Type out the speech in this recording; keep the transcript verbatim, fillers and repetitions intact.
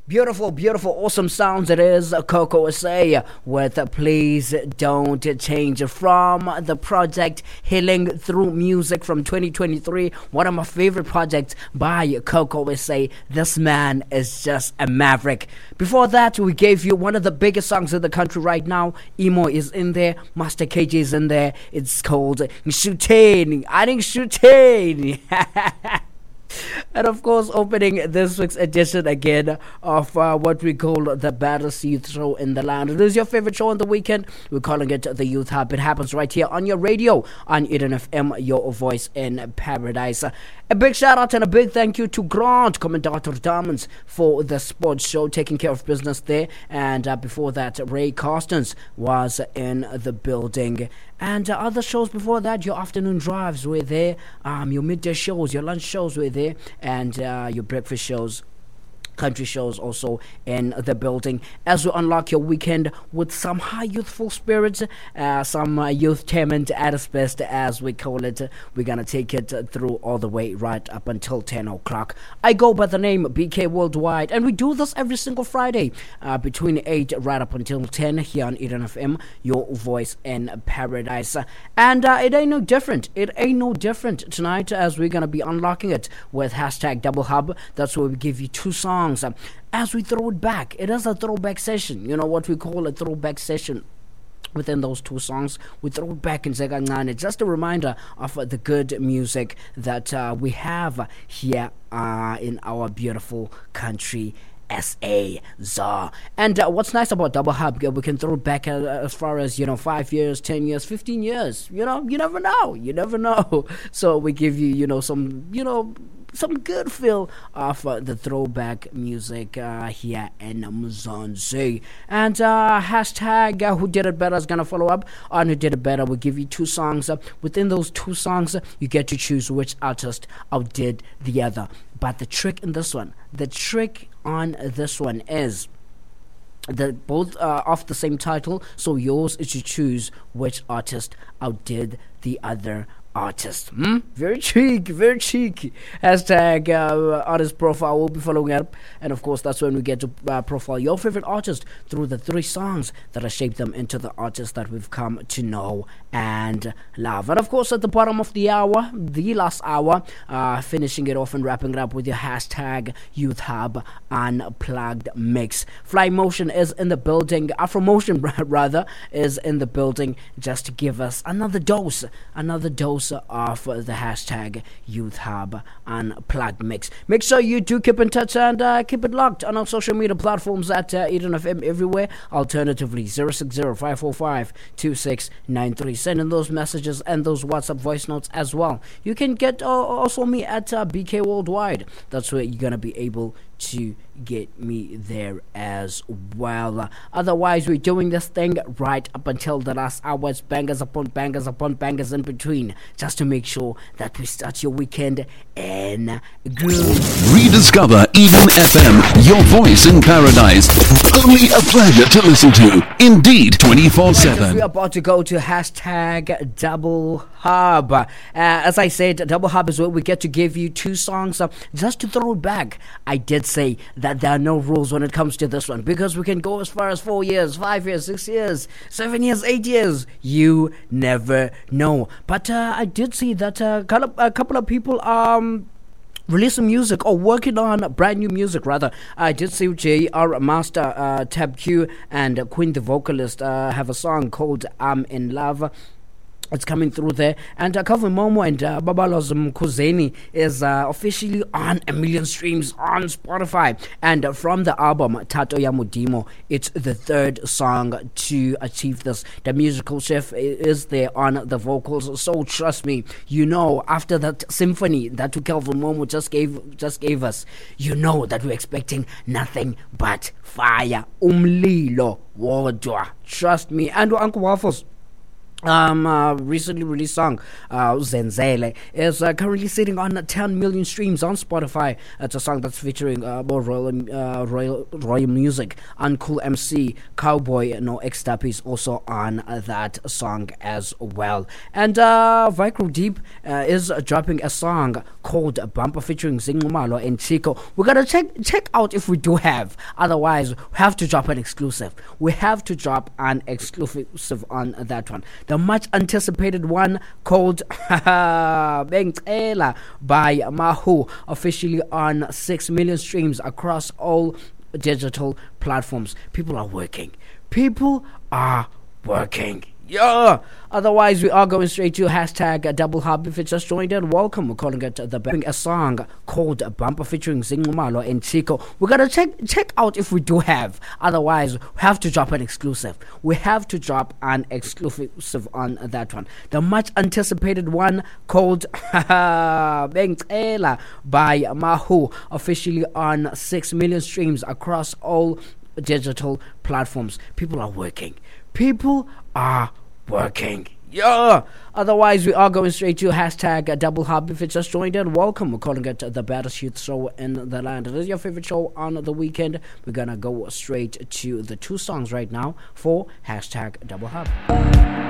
Beautiful, beautiful, awesome sounds it is. Coco S A with Please Don't Change from the project Healing Through Music from twenty twenty-three. One of my favorite projects by Coco S A. This man is just a maverick. Before that, we gave you one of the biggest songs in the country right now. Emo is in there. Master K J is in there. It's called Shooting. I think Shooting. And of course, opening this week's edition again of uh, what we call the baddest youth show in the land. It is your favorite show on the weekend. We're calling it the Youth Hub. It happens right here on your radio on Eden F M, your voice in paradise. A big shout out and a big thank you to Grant Commentator Diamonds for the sports show, taking care of business there. And uh, before that, Ray Carstens was in the building. And uh, other shows before that, your afternoon drives were there, um, your midday shows, your lunch shows were there, and uh, your breakfast shows. Country shows also in the building as we unlock your weekend with some high youthful spirits, uh, some uh, youth talent at its best, as we call it. We're gonna take it through all the way right up until ten o'clock. I go by the name B K Worldwide, and we do this every single Friday uh, between eight right up until ten here on Eden F M, your voice in paradise. And uh, it ain't no different. It ain't no different tonight, as we're gonna be unlocking it with hashtag Double Hub. That's where we give you two songs. As we throw it back, it is a throwback session. You know what we call a throwback session. Within those two songs, we throw it back and say, it's just a reminder of uh, the good music that uh, we have here uh, in our beautiful country. S A Z. And uh, what's nice about Double Hub, we can throw it back uh, as far as, you know, five years, ten years, fifteen years. You know, you never know. You never know. So we give you, you know, some, you know, some good feel of uh, the throwback music uh, here in Mzansi. And uh, hashtag uh, Who Did It Better is going to follow up on Who Did It Better. We'll give you two songs. Uh, within those two songs, uh, you get to choose which artist outdid the other. But the trick in this one, the trick on this one is that both uh, off the same title, so yours is to choose which artist outdid the other artist. Hmm? Very cheeky, very cheeky. Hashtag uh, artist profile. We'll be following up, and of course that's when we get to uh, profile your favorite artist through the three songs that have shaped them into the artist that we've come to know and love. And of course at the bottom of the hour, the last hour, uh, finishing it off and wrapping it up with your hashtag Youth Hub Unplugged Mix. Fly Motion is in the building. Afro Motion rather is in the building, just to give us another dose, another dose of the hashtag Youth Hub Unplugged Mix. Make sure you do keep in touch and uh, keep it locked on our social media platforms at uh, Eden F M everywhere. Alternatively, zero six zero, five four five, two six nine three. Send in those messages and those WhatsApp voice notes as well. You can get uh, also me at uh, B K Worldwide. That's where you're going to be able to get me there as well. Otherwise, we're doing this thing right up until the last hours, bangers upon bangers upon bangers in between, just to make sure that we start your weekend in groove. Rediscover Eden F M, your voice in paradise. Only a pleasure to listen to. Indeed, twenty-four seven. We're about to go to hashtag Double Hub. Uh, as I said, Double Hub is where we get to give you two songs uh, just to throw it back. I did say that there are no rules when it comes to this one, because we can go as far as four years, five years, six years, seven years, eight years. You never know. But uh, I did see that uh, a couple of people um releasing music or working on brand new music rather. I did see J R Master, uh, Tab Q, and Queen the vocalist uh, have a song called I'm in Love. It's coming through there. And uh, Calvin Momo and uh, Babalo's Mkhuzeni is uh, officially on a million streams on Spotify. And uh, from the album Tato Ya Modimo, it's the third song to achieve this. The musical chef is there on the vocals. So trust me, you know, after that symphony that Calvin Momo just gave just gave us, you know that we're expecting nothing but fire. Umlilo wodwa. Trust me. And Uncle Waffles um, uh, recently released song, uh, Zenzele, is uh, currently sitting on ten million streams on Spotify. It's a song that's featuring uh, Royal, uh, Royal, Royal Music, Uncool M C, Cowboy, no X-Tap is also on uh, that song as well. And uh, Vicro Deep uh, is uh, dropping a song called Bumper featuring Zingumalo and Chico. We're gonna check check out if we do have. Otherwise, we have to drop an exclusive. We have to drop an exclusive on that one. The much anticipated one called Bengcela by Mahu, officially on six million streams across all digital platforms. People are working. People are working. Yeah. Otherwise, we are going straight to hashtag double hub. If you just joined in, welcome. We're calling it the Bang, a song called Bumper featuring Zingumalo and Chico. We're gonna check check out if we do have. Otherwise, we have to drop an exclusive. We have to drop an exclusive on that one. The much anticipated one called Bengcela by Mahu, officially on six million streams across all digital platforms. People are working. People are working. Yeah. Otherwise, we are going straight to hashtag double hub. If you just joined in, welcome. We're calling it the baddest youth show in the land. It is your favorite show on the weekend. We're gonna go straight to the two songs right now for hashtag double hub.